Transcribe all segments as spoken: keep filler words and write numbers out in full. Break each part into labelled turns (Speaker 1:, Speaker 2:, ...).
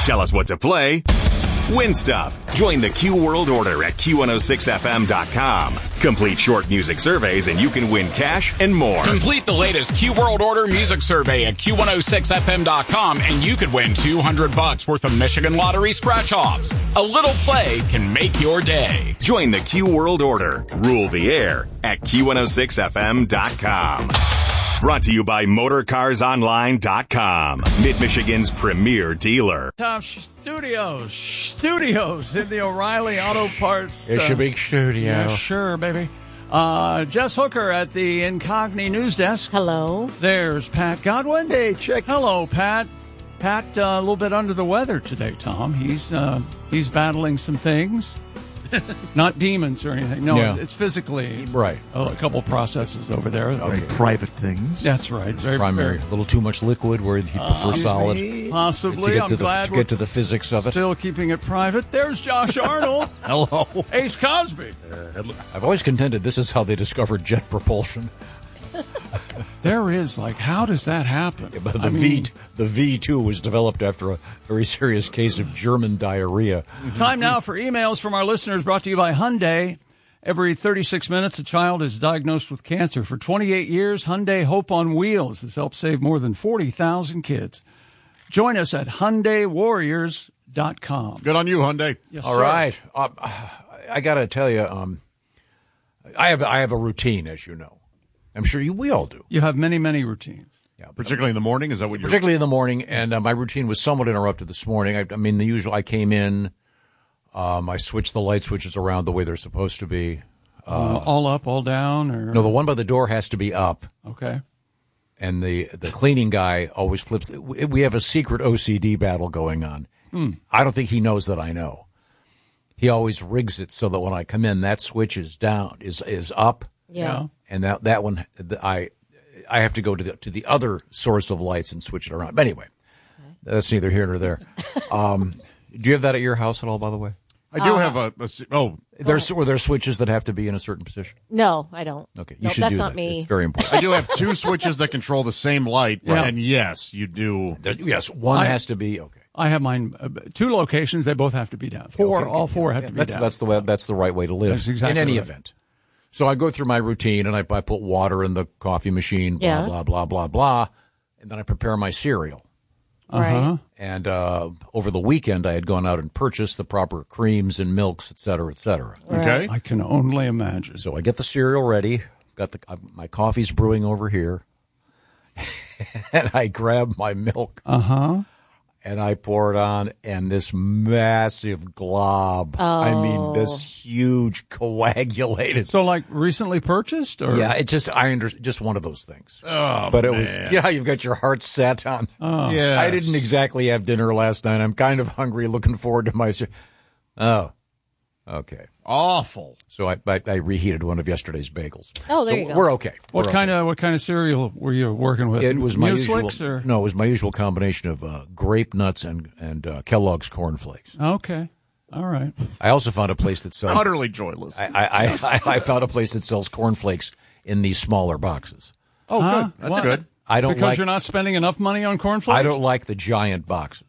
Speaker 1: Tell us what to play. Win stuff. Join the Q World Order at Q one oh six F M dot com. Complete short music surveys and you can win cash and more.
Speaker 2: Complete the latest Q World Order music survey at Q one oh six F M dot com and you could win two hundred bucks worth of Michigan Lottery scratch-offs. A little play can make your day.
Speaker 1: Join the Q World Order. Rule the air at Q one oh six F M dot com. Brought to you by Motor Cars Online dot com, Mid-Michigan's premier dealer.
Speaker 3: Top Studios, studios in the O'Reilly Auto Parts.
Speaker 4: It's
Speaker 3: uh,
Speaker 4: your big studio.
Speaker 3: Yeah, sure, baby. Uh, Jess Hooker at the Incogni News Desk.
Speaker 5: Hello.
Speaker 3: There's Pat Godwin.
Speaker 6: Hey, check.
Speaker 3: Hello, Pat. Pat, uh, a little bit under the weather today, Tom. He's uh, he's battling some things. Not demons or anything. No,
Speaker 4: Yeah.
Speaker 3: it's physically
Speaker 4: Right.
Speaker 3: a couple processes over there.
Speaker 6: Very private things.
Speaker 3: That's right. Very
Speaker 4: Primary.
Speaker 3: very-
Speaker 4: A little too much liquid where he'd prefer solid.
Speaker 6: me.
Speaker 3: Possibly.
Speaker 4: To get
Speaker 3: I'm
Speaker 4: to, the,
Speaker 3: glad
Speaker 4: to
Speaker 3: we're
Speaker 4: get to the physics of it.
Speaker 3: still keeping it private. There's Josh Arnold.
Speaker 6: Hello.
Speaker 3: Ace Cosby.
Speaker 4: I've always contended this is how they discovered jet propulsion.
Speaker 3: There is, like, how does that happen?
Speaker 4: But the
Speaker 3: I mean,
Speaker 4: V the V two was developed after a very serious case of German diarrhea.
Speaker 3: Time now for emails from our listeners, brought to you by Hyundai. Every thirty-six minutes, a child is diagnosed with cancer. For twenty-eight years, Hyundai Hope on Wheels has helped save more than forty thousand kids. Join us at Hyundai Warriors dot com.
Speaker 6: Good on you, Hyundai.
Speaker 3: Yes,
Speaker 4: All
Speaker 3: sir.
Speaker 4: right, uh, I got to tell you, um, I have I have a routine, as you know. I'm sure you we all do.
Speaker 3: You have many, many routines.
Speaker 4: Yeah, but
Speaker 6: Particularly in the morning, is that what you're...
Speaker 4: particularly in the morning, and uh, my routine was somewhat interrupted this morning. I, I mean, the usual. I came in, um, I switched the light switches around the way they're supposed to be.
Speaker 3: Uh, all up, all down, or
Speaker 4: No, the one by the door has to be up.
Speaker 3: okay.
Speaker 4: And the, the cleaning guy always flips. We have a secret O C D battle going on.
Speaker 3: Hmm.
Speaker 4: I don't think he knows that I know. He always rigs it so that when I come in, that switch is down, is is up,
Speaker 5: Yeah.
Speaker 4: and that that one I I have to go to the to the other source of lights and switch it around. But anyway, that's neither here nor there. Um, do you have that at your house at all? By the way,
Speaker 6: I do have a, a... Oh,
Speaker 4: there's or there's switches that have to be in a certain position.
Speaker 5: No, I don't.
Speaker 4: Okay, you
Speaker 5: Nope,
Speaker 4: should
Speaker 5: that's
Speaker 4: do
Speaker 5: not
Speaker 4: that.
Speaker 5: me.
Speaker 4: It's very important.
Speaker 6: I do have two switches that control the same light,
Speaker 3: Yeah.
Speaker 6: and yes, you do...
Speaker 4: There- yes, one
Speaker 3: I-
Speaker 4: has to be okay.
Speaker 3: I have mine, uh, two locations. They both have to be down. Four,
Speaker 4: Okay,
Speaker 3: all
Speaker 4: okay,
Speaker 3: four have
Speaker 4: yeah,
Speaker 3: to be
Speaker 4: that's,
Speaker 3: down.
Speaker 4: That's the way. That's the right way to live.
Speaker 3: That's exactly
Speaker 4: in any
Speaker 3: right.
Speaker 4: event. So I go through my routine, and I, I put water in the coffee machine. Blah
Speaker 5: Yeah.
Speaker 4: blah blah blah blah, and then I prepare my cereal.
Speaker 3: Uh-huh.
Speaker 5: Right.
Speaker 4: And uh, over the weekend, I had gone out and purchased the proper creams and milks, et cetera, et cetera.
Speaker 6: Okay?
Speaker 3: I can only imagine.
Speaker 4: So I get the cereal ready. Got the uh, my coffee's brewing over here, and I grab my milk.
Speaker 3: Uh huh.
Speaker 4: And I pour it on, and this massive glob. I mean, this huge coagulated.
Speaker 3: So, like, recently purchased, or
Speaker 4: Yeah, it just I under just one of those things.
Speaker 6: Oh,
Speaker 4: But it
Speaker 6: man.
Speaker 4: was yeah, you've got your heart set on.
Speaker 6: Yes.
Speaker 4: I didn't exactly have dinner last night. I'm kind of hungry, looking forward to my. Oh, okay.
Speaker 6: Awful.
Speaker 4: So I, I I reheated one of yesterday's bagels.
Speaker 5: Oh, there
Speaker 4: so
Speaker 5: you go.
Speaker 4: We're okay.
Speaker 3: what
Speaker 4: We're
Speaker 3: kind
Speaker 4: okay.
Speaker 3: of what kind of cereal were you working with?
Speaker 4: It was my usual.
Speaker 3: Mueslix, or
Speaker 4: No, it was my usual combination of uh, grape nuts and and uh, Kellogg's Corn Flakes.
Speaker 3: okay, all right.
Speaker 4: I also found a place that sells.
Speaker 6: Utterly joyless.
Speaker 4: I, I, I, I found a place that sells cornflakes in these smaller boxes.
Speaker 6: oh,
Speaker 3: Huh?
Speaker 6: good. That's
Speaker 3: What?
Speaker 6: good.
Speaker 4: I don't
Speaker 3: Because
Speaker 4: like.
Speaker 3: you're not spending enough money on cornflakes.
Speaker 4: I don't like the giant boxes.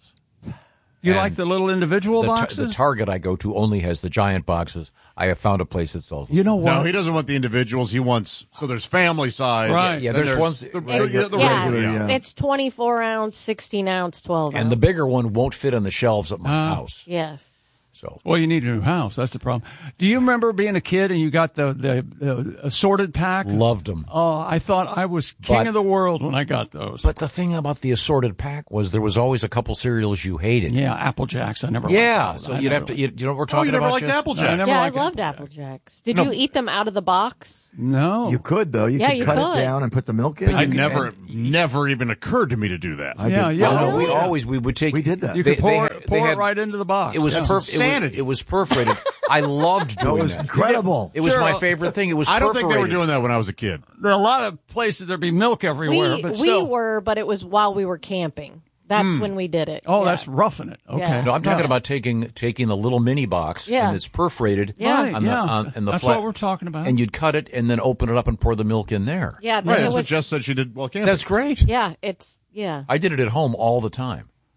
Speaker 3: You
Speaker 4: and
Speaker 3: like the little individual
Speaker 4: The, tar-
Speaker 3: boxes?
Speaker 4: the Target I go to only has the giant boxes. I have found a place that sells them.
Speaker 3: You know what?
Speaker 6: No, he doesn't want the individuals. He wants... So there's family size.
Speaker 3: Right.
Speaker 4: Yeah,
Speaker 6: then
Speaker 4: there's ones-
Speaker 6: The,
Speaker 4: It-
Speaker 6: the- yeah, the
Speaker 5: yeah,
Speaker 6: regular, yeah.
Speaker 5: it's twenty-four ounce, sixteen ounce, twelve ounce.
Speaker 4: and the bigger one won't fit on the shelves at my
Speaker 3: Uh,
Speaker 4: house.
Speaker 5: Yes.
Speaker 4: So
Speaker 3: Well, you need a new house. That's the problem. Do you remember being a kid and you got the the, the assorted pack?
Speaker 4: loved them.
Speaker 3: Oh, I thought I was king
Speaker 4: But-
Speaker 3: of the world when I got those.
Speaker 4: But the thing about the assorted pack was there was always a couple cereals you hated.
Speaker 3: yeah, Apple Jacks. I never.
Speaker 4: Yeah,
Speaker 3: liked those.
Speaker 4: so
Speaker 3: I
Speaker 4: you'd
Speaker 3: never
Speaker 4: have to. You, you know what we're
Speaker 6: Oh,
Speaker 4: talking
Speaker 6: you never
Speaker 4: about?
Speaker 6: liked
Speaker 4: Jess?
Speaker 6: Apple
Speaker 3: I
Speaker 6: Jacks?
Speaker 3: never
Speaker 5: Yeah, I
Speaker 3: liked
Speaker 5: loved
Speaker 3: Apple
Speaker 5: Apple Jacks. Did you eat them out of the box?
Speaker 3: No.
Speaker 6: Oh.
Speaker 7: You could, though. You
Speaker 5: Yeah,
Speaker 7: could
Speaker 5: you
Speaker 7: cut
Speaker 5: could.
Speaker 7: it down and put the milk in.
Speaker 6: I
Speaker 7: and-
Speaker 6: never, never even occurred to me to do that.
Speaker 7: I
Speaker 3: Yeah,
Speaker 7: did.
Speaker 3: yeah.
Speaker 4: Oh, no, we
Speaker 3: yeah.
Speaker 4: always we would take.
Speaker 7: We did that.
Speaker 3: You
Speaker 4: They-
Speaker 3: could pour,
Speaker 4: they
Speaker 3: it-
Speaker 4: had-
Speaker 3: pour
Speaker 4: they
Speaker 3: it
Speaker 4: had-
Speaker 3: right into the box.
Speaker 4: It was
Speaker 3: Yeah.
Speaker 4: perf- it was,
Speaker 6: insanity.
Speaker 4: it was perforated. I loved
Speaker 7: That
Speaker 4: doing
Speaker 7: was
Speaker 4: that.
Speaker 7: incredible.
Speaker 4: It was
Speaker 3: Sure,
Speaker 4: my
Speaker 3: uh,
Speaker 4: favorite thing. It was.
Speaker 6: I don't think they were
Speaker 4: perforated.
Speaker 6: doing that when I was a kid.
Speaker 3: There are a lot of places there'd be milk everywhere,
Speaker 5: we
Speaker 3: but
Speaker 5: we
Speaker 3: still.
Speaker 5: were, but it was while we were camping. That's when we did it.
Speaker 3: Oh,
Speaker 5: Yeah.
Speaker 3: that's roughing it. Okay.
Speaker 5: Yeah.
Speaker 4: No, I'm talking
Speaker 3: Yeah.
Speaker 4: about taking taking the little mini box
Speaker 5: Yeah.
Speaker 4: and it's perforated.
Speaker 5: Yeah.
Speaker 3: Right,
Speaker 4: on the,
Speaker 3: yeah.
Speaker 4: on, and the
Speaker 3: That's
Speaker 4: flat,
Speaker 3: what we're talking about.
Speaker 4: And you'd cut it and then open it up and pour the milk in there.
Speaker 5: Yeah,
Speaker 6: Right,
Speaker 5: then it
Speaker 6: that's what
Speaker 5: was,
Speaker 6: Jess said she did while camping.
Speaker 4: That's great.
Speaker 5: yeah, it's yeah.
Speaker 4: I did it at home all the time.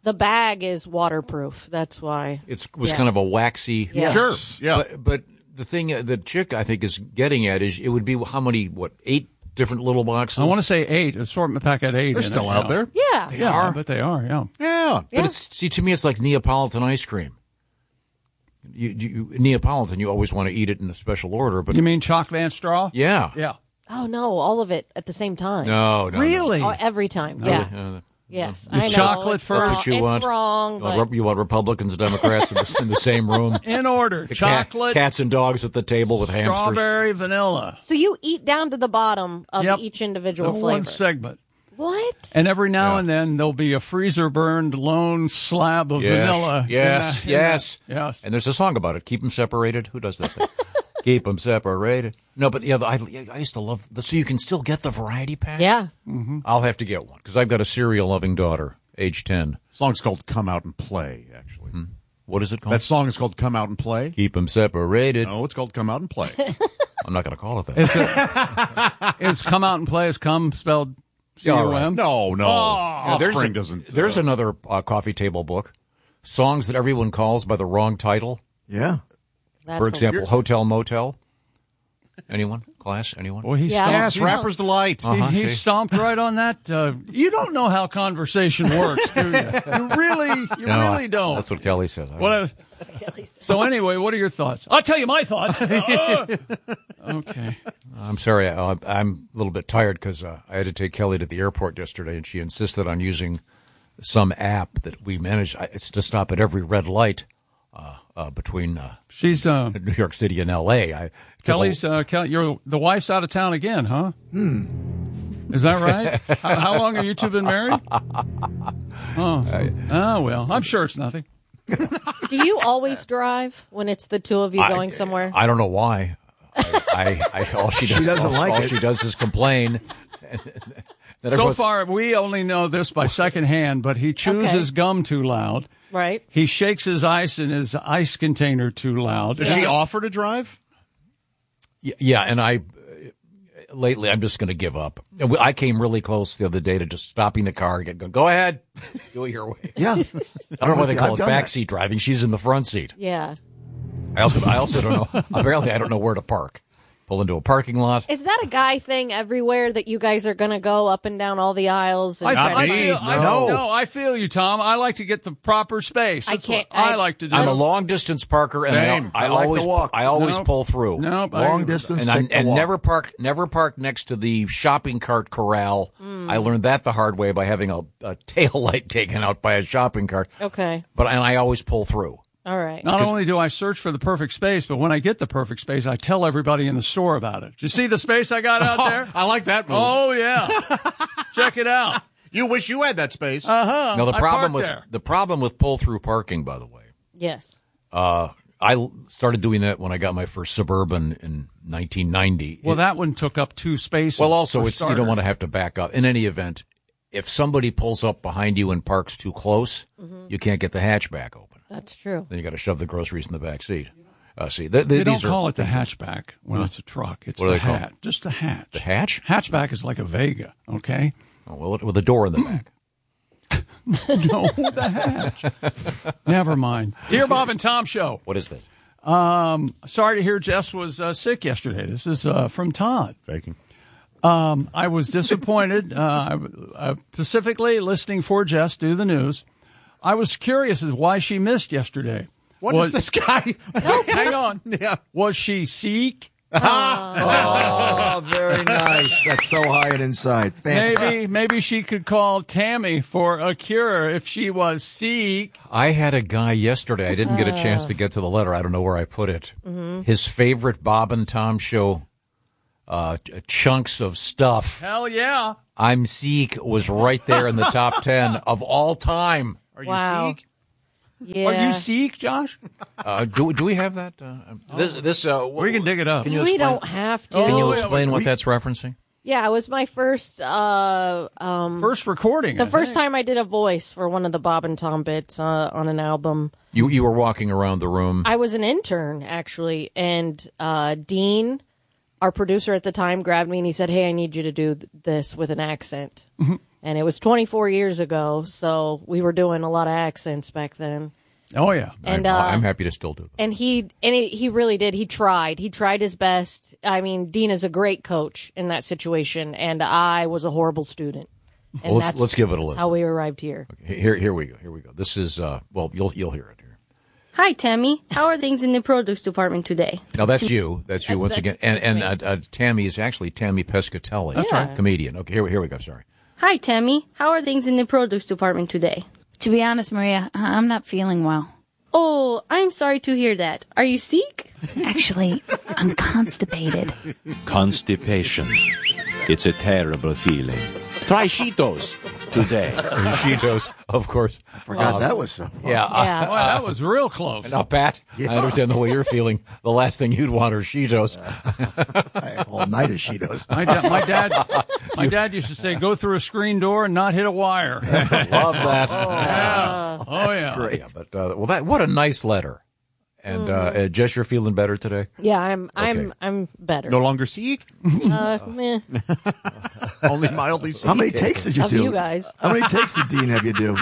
Speaker 5: The bag is waterproof. That's why.
Speaker 4: It was
Speaker 5: yeah.
Speaker 4: kind of a waxy.
Speaker 5: Yeah.
Speaker 6: Sure. Yeah.
Speaker 4: But, but the thing uh, the chick, I think, is getting at is it would be how many, what, eight different little boxes?
Speaker 3: I want to say eight. Assortment pack had eight.
Speaker 6: They're
Speaker 3: in
Speaker 6: still
Speaker 3: it,
Speaker 6: out
Speaker 3: you know.
Speaker 6: there.
Speaker 5: Yeah.
Speaker 3: Yeah,
Speaker 4: are?
Speaker 3: I bet they are. Yeah.
Speaker 6: Yeah.
Speaker 5: Yeah.
Speaker 4: But it's, see, to me, it's like Neapolitan ice cream. You, you, Neapolitan, you always want to eat it in a special order. But
Speaker 3: You mean Chalk Van Straw?
Speaker 4: yeah.
Speaker 3: Yeah.
Speaker 5: Oh, no, all of it at the same time.
Speaker 4: No, no.
Speaker 3: Really?
Speaker 5: Oh, every time.
Speaker 4: No.
Speaker 5: Yeah.
Speaker 4: No, no.
Speaker 5: Yes.
Speaker 3: The
Speaker 5: I know.
Speaker 3: chocolate
Speaker 5: it's
Speaker 3: first.
Speaker 5: Wrong.
Speaker 4: That's what you
Speaker 5: it's
Speaker 4: want.
Speaker 5: wrong.
Speaker 4: You
Speaker 5: But
Speaker 4: want, you want Republicans, Democrats in the, in the same room.
Speaker 3: In order.
Speaker 4: The cat-
Speaker 3: Chocolate,
Speaker 4: cats and dogs at the table with hamsters.
Speaker 3: strawberry, vanilla.
Speaker 5: so you eat down to the bottom of
Speaker 3: Yep.
Speaker 5: each individual
Speaker 3: The
Speaker 5: flavor.
Speaker 3: one segment.
Speaker 5: What?
Speaker 3: And every now
Speaker 4: Yeah.
Speaker 3: and then there'll be a freezer burned lone slab of
Speaker 4: Yes,
Speaker 3: vanilla.
Speaker 4: Yes,
Speaker 3: in that- in
Speaker 4: yes,
Speaker 3: that. Yes.
Speaker 4: And there's a song about it. Keep them separated. Who does that thing? Keep them separated. No, but yeah, I, I used to love. The, so you can still get the variety pack.
Speaker 5: Yeah.
Speaker 4: I'll have to get one because I've got a cereal loving daughter, age ten.
Speaker 6: Song's called "Come Out and Play." Actually,
Speaker 4: What is it called?
Speaker 6: that song is called "Come Out and Play."
Speaker 4: Keep them separated.
Speaker 6: No, it's called "Come Out and Play."
Speaker 4: I'm not going to call it that.
Speaker 3: Is it, it's come out and play. It's come spelled C
Speaker 4: Yeah, all
Speaker 3: U
Speaker 4: right.
Speaker 3: M.
Speaker 6: No, no.
Speaker 4: Yeah, there's
Speaker 6: Offspring
Speaker 4: a-
Speaker 6: doesn't.
Speaker 4: There's
Speaker 6: uh,
Speaker 4: another uh, coffee table book. Songs that everyone calls by the wrong title.
Speaker 7: Yeah.
Speaker 5: That's
Speaker 4: For
Speaker 5: a-
Speaker 4: example, Hotel Motel. Anyone? Class? Anyone?
Speaker 3: Boy, he
Speaker 5: Yeah.
Speaker 3: stomped,
Speaker 6: Yes,
Speaker 3: he,
Speaker 6: Rapper's Delight.
Speaker 4: Uh-huh,
Speaker 3: he, he
Speaker 4: see?
Speaker 3: stomped right on that. Uh, you don't know how conversation works, do you? You really, you
Speaker 4: No,
Speaker 3: really don't.
Speaker 4: That's what Kelly says. I
Speaker 3: What I- so anyway, what are your thoughts? I'll tell you my thoughts. Uh, okay.
Speaker 4: I'm sorry, I, I'm a little bit tired because uh, I had to take Kelly to the airport yesterday, and she insisted on using some app that we managed. I- It's to stop at every red light uh, uh, between uh,
Speaker 3: She's uh,
Speaker 4: New York City and L A. I
Speaker 3: Kelly's. Uh, Kelly, you're the wife's out of town again, huh? Hmm. Is that right? how, how long have you two been married? Oh, so- oh well. I'm sure it's nothing.
Speaker 5: Do you always drive when it's the two of you going somewhere?
Speaker 4: I don't know why. I, I, I all she does,
Speaker 7: She doesn't
Speaker 4: all,
Speaker 7: like
Speaker 4: all
Speaker 7: it.
Speaker 4: she does is complain. That
Speaker 3: So
Speaker 4: everyone's-
Speaker 3: far, we only know this by second hand, but he chews
Speaker 5: Okay.
Speaker 3: his gum too loud.
Speaker 5: Right.
Speaker 3: He shakes his ice in his ice container too loud.
Speaker 6: Does she offer to drive?
Speaker 4: Y- yeah, and I uh, lately I'm just going to give up. I came really close the other day to just stopping the car and get going. Go ahead, do it your way.
Speaker 7: Yeah.
Speaker 4: I don't know why they call
Speaker 7: I've
Speaker 4: it
Speaker 7: done that.
Speaker 4: backseat driving. She's in the front seat.
Speaker 5: Yeah.
Speaker 4: I also I also don't know. Apparently, I don't know where to park. Pull into a parking lot.
Speaker 5: Is that a guy thing everywhere that you guys are going to go up and down all the aisles? And
Speaker 3: I,
Speaker 6: Not
Speaker 3: I
Speaker 6: me.
Speaker 3: feel, I,
Speaker 4: No.
Speaker 3: no, I feel you, Tom. I like to get the proper space.
Speaker 5: I
Speaker 3: That's
Speaker 5: can't-
Speaker 3: what I,
Speaker 5: I-
Speaker 3: like to do.
Speaker 4: I'm a long distance parker, and
Speaker 6: Same.
Speaker 4: I, I,
Speaker 7: I like
Speaker 4: always
Speaker 7: to walk.
Speaker 4: I always
Speaker 3: Nope.
Speaker 4: pull through.
Speaker 3: Nope,
Speaker 7: Long
Speaker 3: I,
Speaker 7: distance,
Speaker 4: And, I,
Speaker 7: take the
Speaker 4: and
Speaker 7: walk.
Speaker 4: never park, never park next to the shopping cart corral. I learned that the hard way by having a, a tail light taken out by a shopping cart.
Speaker 5: Okay.
Speaker 4: But and I always pull through.
Speaker 5: All right.
Speaker 3: Not only do I search for the perfect space, but when I get the perfect space, I tell everybody in the store about it. Did you see the space I got out there?
Speaker 6: I like that move.
Speaker 3: Oh, yeah. Check it out.
Speaker 6: You wish you had that space.
Speaker 3: Uh-huh.
Speaker 4: Now the
Speaker 3: I
Speaker 4: problem
Speaker 3: parked
Speaker 4: with
Speaker 3: there.
Speaker 4: the problem with pull through parking, by the way,
Speaker 5: Yes.
Speaker 4: uh, I l- started doing that when I got my first Suburban in nineteen ninety.
Speaker 3: Well,
Speaker 4: It-
Speaker 3: that one took up two spaces.
Speaker 4: well, also
Speaker 3: for
Speaker 4: it's you don't
Speaker 3: starters.
Speaker 4: want to have to back up. In any event, if somebody pulls up behind you and parks too close, you can't get the hatchback open.
Speaker 5: That's true.
Speaker 4: Then you got to shove the groceries in the back seat. Uh, see, th- th-
Speaker 3: They don't
Speaker 4: these are
Speaker 3: call it the hatchback when it's a truck. It's
Speaker 4: What do
Speaker 3: the
Speaker 4: they call it?
Speaker 3: hatch. Just the hatch.
Speaker 4: The hatch?
Speaker 3: Hatchback is like a Vega, okay?
Speaker 4: Oh, well, with a door in the back.
Speaker 3: No, the hatch. Never mind. Dear Bob and Tom Show.
Speaker 4: What is that?
Speaker 3: Um, sorry to hear Jess was uh, sick yesterday. This is uh, from Todd.
Speaker 6: Faking.
Speaker 3: Um, I was disappointed. uh, uh, specifically listening for Jess do the news. I was curious as why she missed yesterday.
Speaker 6: What
Speaker 3: was,
Speaker 6: is this guy?
Speaker 3: Hang on.
Speaker 6: Yeah.
Speaker 3: Was she Sikh?
Speaker 7: Oh, very nice. That's so high and inside. Fantastic.
Speaker 3: Maybe, maybe she could call Tammy for a cure if she was Sikh.
Speaker 4: I had a guy yesterday. I didn't get a chance to get to the letter. I don't know where I put it. His favorite Bob and Tom Show uh, ch- chunks of stuff.
Speaker 3: Hell yeah.
Speaker 4: I'm Sikh was right there in the top ten of all time.
Speaker 6: Are you
Speaker 5: Wow.
Speaker 6: Sikh?
Speaker 5: Yeah.
Speaker 3: Are you Sikh, Josh?
Speaker 4: Uh, do do we have that? Uh, this this uh,
Speaker 3: We can dig it up.
Speaker 4: Can you
Speaker 5: we
Speaker 4: explain,
Speaker 5: don't have to.
Speaker 4: Can you
Speaker 3: Oh, yeah,
Speaker 4: explain what
Speaker 3: we-
Speaker 4: that's referencing?
Speaker 5: Yeah, it was my first uh um
Speaker 3: First recording.
Speaker 5: the
Speaker 3: I
Speaker 5: first
Speaker 3: think.
Speaker 5: time I did a voice for one of the Bob and Tom bits uh, on an album.
Speaker 4: You you were walking around the room.
Speaker 5: I was an intern actually, and uh Dean, our producer at the time, grabbed me and he said, "Hey, I need you to do th- this with an accent." And it was twenty-four years ago, so we were doing a lot of accents back then.
Speaker 3: Oh, yeah.
Speaker 5: And
Speaker 4: I'm,
Speaker 5: uh,
Speaker 4: I'm happy to still do it.
Speaker 5: And he and he, he really did. He tried. He tried his best. I mean, Dean is a great coach in that situation, and I was a horrible student. And
Speaker 4: Well, let's-
Speaker 5: that's,
Speaker 4: let's give it a
Speaker 5: that's
Speaker 4: listen.
Speaker 5: how we arrived here.
Speaker 4: Okay, here, here we go. Here we go. This is uh, well, you'll you'll hear it here.
Speaker 8: Hi, Tammy. How are things in the produce department today?
Speaker 4: Now that's you. That's you
Speaker 5: Uh,
Speaker 4: once
Speaker 5: that's-
Speaker 4: again. And and
Speaker 5: me.
Speaker 4: uh, uh, Tammy is actually Tammy Pescatelli.
Speaker 5: That's right.
Speaker 4: Comedian. Okay, here, here we go. Sorry.
Speaker 8: Hi, Tammy. How are things in the produce department today?
Speaker 9: To be honest, Maria, I- I'm not feeling well.
Speaker 8: Oh, I'm sorry to hear that. Are you sick?
Speaker 9: Actually, I'm constipated.
Speaker 10: Constipation. It's a terrible feeling. Try Cheetos today.
Speaker 4: Cheetos, of course. I
Speaker 7: Forgot that was so.
Speaker 4: Yeah. uh,
Speaker 5: Yeah.
Speaker 3: Boy, that was real close.
Speaker 4: Now, Pat, I understand the way you're feeling. The last thing you'd want are Cheetos.
Speaker 7: All night of Cheetos.
Speaker 3: My, da- my dad, my dad used to say, "Go through a screen door and not hit a wire."
Speaker 4: Love that.
Speaker 3: Yeah. Oh yeah.
Speaker 7: Great.
Speaker 4: Yeah, but uh, well, that what a nice letter. And uh, uh, Jess, you're feeling better today?
Speaker 5: Yeah, I'm I'm
Speaker 4: Okay.
Speaker 5: I'm better.
Speaker 6: No longer sick?
Speaker 5: Uh, meh.
Speaker 6: Only mildly sick.
Speaker 7: How many takes did you
Speaker 5: Of
Speaker 7: do?
Speaker 5: you guys.
Speaker 7: How many takes did Dean have you do?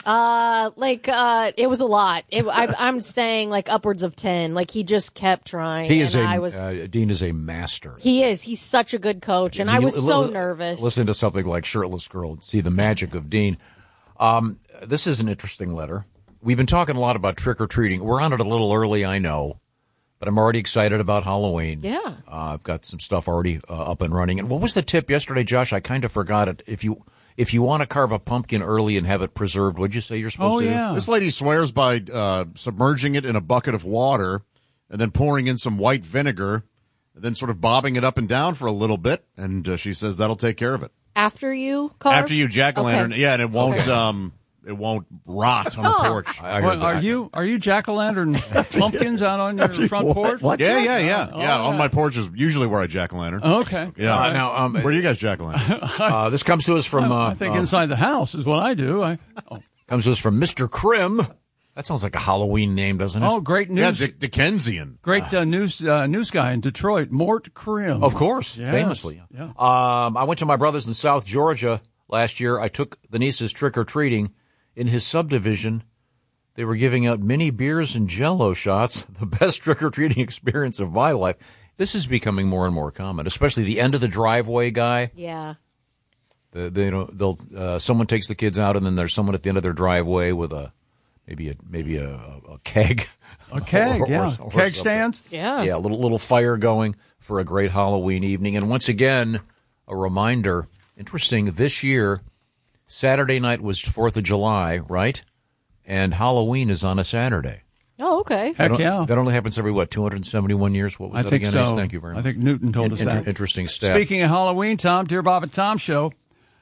Speaker 5: Uh, like uh, it was a lot. It, I, I'm saying like upwards of ten. Like he just kept trying.
Speaker 4: He is a
Speaker 5: and I was.
Speaker 4: uh, Dean is a master.
Speaker 5: He is. He's such a good coach, and I
Speaker 4: mean,
Speaker 5: was
Speaker 4: li-
Speaker 5: so
Speaker 4: li-
Speaker 5: nervous.
Speaker 4: Listen to something like Shirtless Girl and see the magic of Dean. Um, this is an interesting letter. We've been talking a lot about trick-or-treating. We're on it a little early, I know, but I'm already excited about Halloween.
Speaker 5: Yeah.
Speaker 4: Uh, I've got some stuff already uh, up and running. And what was the tip yesterday, Josh? I kind of forgot it. If you if you want to carve a pumpkin early and have it preserved, what'd you say you're supposed
Speaker 3: Oh
Speaker 4: to
Speaker 3: yeah.
Speaker 6: This lady swears by uh, submerging it in a bucket of water and then pouring in some white vinegar and then sort of bobbing it up and down for a little bit. And uh, she says that'll take care of it.
Speaker 5: After you, carve?
Speaker 6: After you jack-o'-lantern.
Speaker 5: Okay.
Speaker 6: Yeah, and it won't
Speaker 5: Okay.
Speaker 6: um, it won't rot on the
Speaker 5: Oh.
Speaker 6: porch.
Speaker 4: do? I heard
Speaker 3: Well,
Speaker 4: that.
Speaker 3: are you are you jack o' lantern pumpkins out on your front
Speaker 7: What?
Speaker 3: porch?
Speaker 7: What?
Speaker 6: Yeah, yeah, yeah.
Speaker 3: Oh,
Speaker 6: yeah, on
Speaker 3: yeah.
Speaker 6: my porch is usually where I jack-o'-lantern.
Speaker 3: Okay.
Speaker 6: Yeah.
Speaker 4: Uh, now, um,
Speaker 6: Where do you guys jack-o'-lantern?
Speaker 4: uh, this comes to us from uh,
Speaker 3: I think
Speaker 4: uh,
Speaker 3: inside the house is what I do. I, oh,
Speaker 4: comes to us from Mister Krim. That sounds like a Halloween name, doesn't it?
Speaker 3: oh, great
Speaker 6: yeah,
Speaker 3: news!
Speaker 6: Dick- Dickensian.
Speaker 3: Great uh, news uh, news guy in Detroit, Mort Krim.
Speaker 4: Of course,
Speaker 3: Yes.
Speaker 4: famously.
Speaker 3: Yeah.
Speaker 4: Um, I went to my brother's in South Georgia last year. I took the nieces trick-or-treating. In his subdivision, they were giving out mini beers and Jell-O shots, the best trick-or-treating experience of my life. This is becoming more and more common, especially the end of the driveway guy.
Speaker 5: Yeah.
Speaker 4: The, they, you know, they'll uh, someone takes the kids out, and then there's someone at the end of their driveway with a maybe a maybe a, a, a keg,
Speaker 3: A keg,
Speaker 4: Or- or-
Speaker 3: yeah.
Speaker 4: or
Speaker 3: Keg
Speaker 4: something.
Speaker 3: stands.
Speaker 5: Yeah.
Speaker 4: Yeah, a little little fire going for a great Halloween evening. And once again, a reminder, interesting, this year, Saturday night was fourth of July, right? And Halloween is on a Saturday.
Speaker 5: Oh, okay.
Speaker 3: Heck
Speaker 4: That,
Speaker 3: yeah.
Speaker 4: that only happens every, what, two hundred seventy-one years? What was
Speaker 3: I
Speaker 4: that
Speaker 3: think
Speaker 4: again?
Speaker 3: so.
Speaker 4: Ace? Thank you very much.
Speaker 3: I think Newton told
Speaker 4: In-
Speaker 3: us
Speaker 4: inter-
Speaker 3: that.
Speaker 4: Interesting stat.
Speaker 3: Speaking of Halloween, Tom, Dear Bob and Tom show.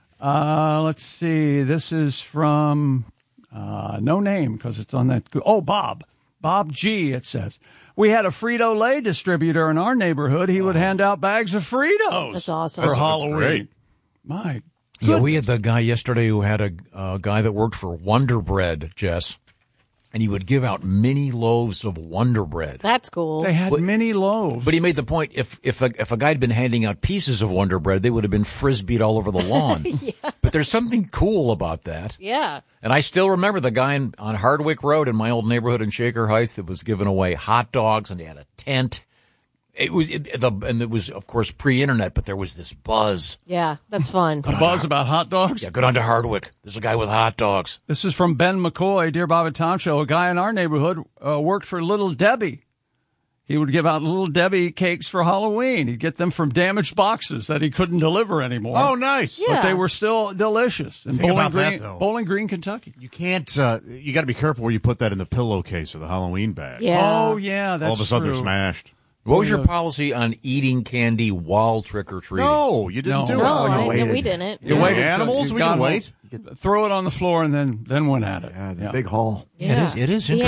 Speaker 3: Uh, let's see. This is from uh, no name because it's on that. Oh, Bob. Bob G, it says. We had a Frito-Lay distributor in our neighborhood. He would hand out bags of Fritos.
Speaker 5: That's awesome.
Speaker 3: For
Speaker 6: That's- that's
Speaker 3: Halloween.
Speaker 6: great.
Speaker 3: My
Speaker 4: Yeah, we had the guy yesterday who had a uh, guy that worked for Wonder Bread, Jess, and he would give out mini loaves of Wonder Bread.
Speaker 5: That's cool.
Speaker 3: They had
Speaker 4: But-
Speaker 3: mini loaves.
Speaker 4: But he made the point: if if a, if a guy had been handing out pieces of Wonder Bread, they would have been frisbeed all over the lawn.
Speaker 5: Yeah.
Speaker 4: But there's something cool about that.
Speaker 5: Yeah.
Speaker 4: And I still remember the guy in, on Hardwick Road in my old neighborhood in Shaker Heights that was giving away hot dogs, and he had a tent. It was it, the and it was of course pre-internet, but there was this buzz.
Speaker 5: Yeah. That's fun.
Speaker 3: The buzz about hot dogs.
Speaker 4: Yeah, go down to Hardwick. There's a guy with hot dogs.
Speaker 3: This is from Ben McCoy, Dear Bob and Tom show. A guy in our neighborhood uh, worked for Little Debbie. He would give out Little Debbie cakes for Halloween. He'd get them from damaged boxes that he couldn't deliver anymore.
Speaker 6: Oh, nice.
Speaker 5: Yeah.
Speaker 3: But they were still delicious. In
Speaker 6: The thing
Speaker 3: Bowling
Speaker 6: about that,
Speaker 3: Green,
Speaker 6: though-
Speaker 3: Bowling Green, Kentucky.
Speaker 6: You can't, uh, you got to be careful where you put that in the pillowcase or the Halloween bag.
Speaker 5: Yeah.
Speaker 3: Oh, yeah, that's
Speaker 6: All of a sudden
Speaker 3: true.
Speaker 6: they're smashed.
Speaker 4: What was
Speaker 3: Oh,
Speaker 4: your
Speaker 3: yeah.
Speaker 4: policy on eating candy while trick or treating?
Speaker 6: No, you didn't
Speaker 3: No.
Speaker 6: do
Speaker 5: No,
Speaker 6: it.
Speaker 5: I,
Speaker 7: waited.
Speaker 5: no, we didn't.
Speaker 3: You
Speaker 6: Yeah.
Speaker 3: waited till
Speaker 6: Animals,
Speaker 3: you
Speaker 6: we
Speaker 3: got
Speaker 6: can
Speaker 3: home.
Speaker 6: wait.
Speaker 3: Throw it on the floor and then then went at it.
Speaker 7: Yeah, the
Speaker 3: Yeah.
Speaker 7: big haul.
Speaker 4: Yeah, it is. It is
Speaker 5: He
Speaker 4: interesting.